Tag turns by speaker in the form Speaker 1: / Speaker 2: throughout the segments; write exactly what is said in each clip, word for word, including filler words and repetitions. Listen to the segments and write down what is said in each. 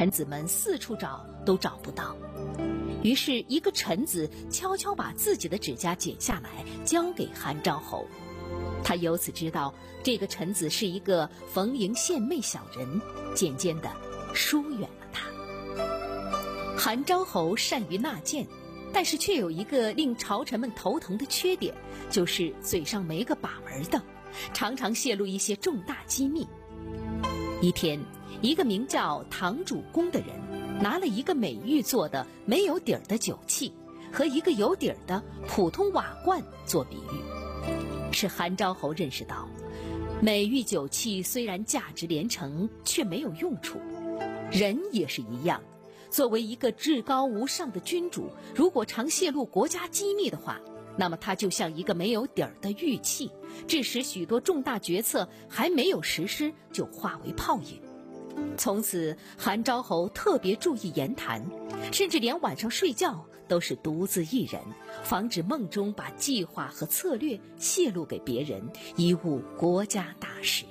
Speaker 1: 臣子们四处找都找不到。于是一个臣子悄悄把自己的指甲剪下来交给韩昭侯，他由此知道这个臣子是一个逢迎献媚小人，渐渐地疏远了他。韩昭侯善于纳谏，但是却有一个令朝臣们头疼的缺点，就是嘴上没个把门的，常常泄露一些重大机密。一天，一个名叫唐主公的人拿了一个美玉做的没有底儿的酒器和一个有底儿的普通瓦罐做比喻，使韩昭侯认识到，美玉酒器虽然价值连城，却没有用处。人也是一样，作为一个至高无上的君主，如果常泄露国家机密的话，那么他就像一个没有底儿的玉器，致使许多重大决策还没有实施就化为泡影。从此，韩昭侯特别注意言谈，甚至连晚上睡觉都是独自一人，防止梦中把计划和策略泄露给别人，贻误国家大事。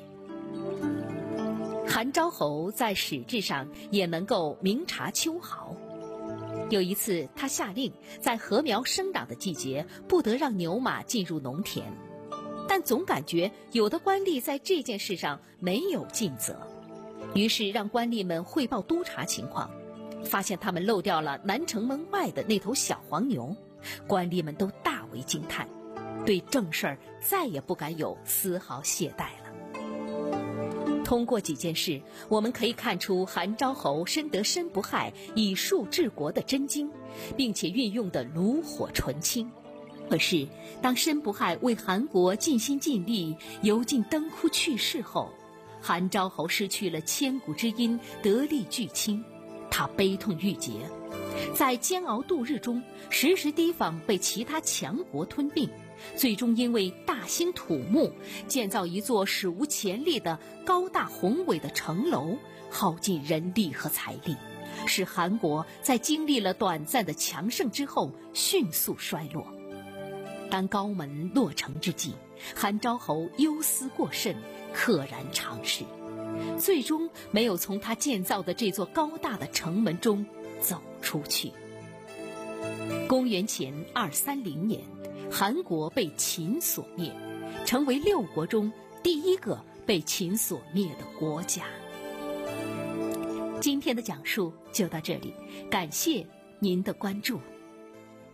Speaker 1: 韩昭侯在史志上也能够明察秋毫。有一次，他下令在禾苗生长的季节不得让牛马进入农田，但总感觉有的官吏在这件事上没有尽责，于是让官吏们汇报督察情况，发现他们漏掉了南城门外的那头小黄牛，官吏们都大为惊叹，对正事儿再也不敢有丝毫懈怠了。通过几件事，我们可以看出韩昭侯深得申不害以术治国的真经，并且运用的炉火纯青。可是当申不害为韩国尽心尽力，油尽灯枯去世后，韩昭侯失去了千古之音，得力俱倾，他悲痛欲绝，在煎熬度日中，时时提防被其他强国吞并，最终因为大兴土木，建造一座史无前例的高大宏伟的城楼，耗尽人力和财力，使韩国在经历了短暂的强盛之后迅速衰落。当高门落成之际，韩昭侯忧思过甚，溘然长逝，最终没有从他建造的这座高大的城门中走出去。公元前二三零年，韩国被秦所灭，成为六国中第一个被秦所灭的国家。今天的讲述就到这里，感谢您的关注。